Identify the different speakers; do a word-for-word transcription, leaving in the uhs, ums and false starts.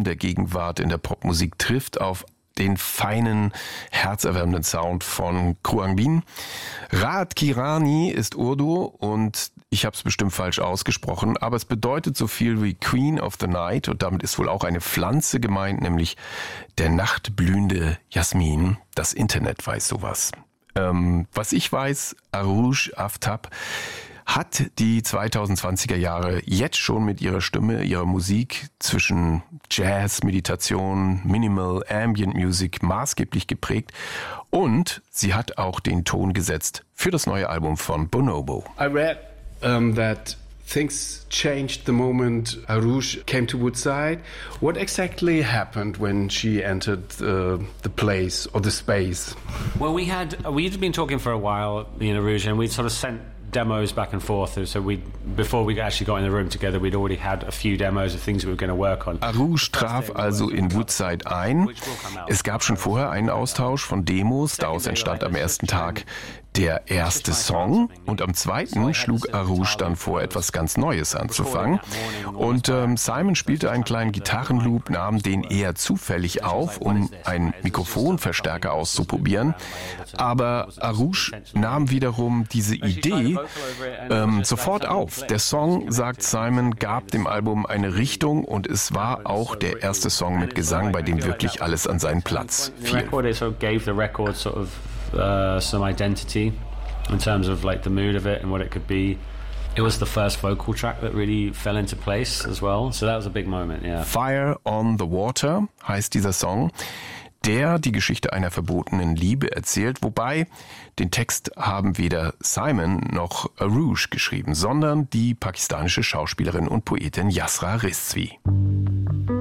Speaker 1: Stimmen der Gegenwart in der Popmusik trifft auf den feinen, herzerwärmenden Sound von Khruangbin. Raat Kirani ist Urdu und ich habe es bestimmt falsch ausgesprochen, aber es bedeutet so viel wie Queen of the Night und damit ist wohl auch eine Pflanze gemeint, nämlich der nachtblühende Jasmin. Das Internet weiß sowas. Ähm, was ich weiß, Arooj Aftab hat die zweitausendzwanziger Jahre jetzt schon mit ihrer Stimme, ihrer Musik zwischen Jazz, Meditation, Minimal, Ambient Music maßgeblich geprägt und sie hat auch den Ton gesetzt für das neue Album von Bonobo.
Speaker 2: I read um, that things changed the moment Arooj came to Woodside. What exactly happened when she entered uh, the place or the space?
Speaker 3: Well, we had we'd been talking for a while, me and Arooj, and we'd sort of sent demos back and forth. So we, before we actually got in the room together, we'd already had a few demos of things we were going to work on.
Speaker 1: Arooj traf also in Woodside ein. Es gab schon vorher einen Austausch von Demos. Daraus entstand am ersten Tag der erste Song und am zweiten schlug Arooj dann vor, etwas ganz Neues anzufangen. Und ähm, Simon spielte einen kleinen Gitarrenloop, nahm den eher zufällig auf, um einen Mikrofonverstärker auszuprobieren. Aber Arooj nahm wiederum diese Idee ähm, sofort auf. Der Song, sagt Simon, gab dem Album eine Richtung und es war auch der erste Song mit Gesang, bei dem wirklich alles an seinen Platz fiel.
Speaker 3: Uh, some identity in terms of like the mood of it and what it could be. It was the first vocal track that really fell into place as well. So that was a big moment, yeah.
Speaker 1: Fire on the Water heißt dieser Song, der die Geschichte einer verbotenen Liebe erzählt, wobei den Text haben weder Simon noch Arooj geschrieben, sondern die pakistanische Schauspielerin und Poetin Yasra Rizvi.